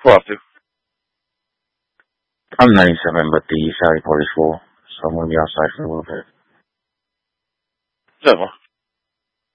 Pull up to. I'm 97, but the Saudi port is full, so I'm going to be outside for a little bit. 7.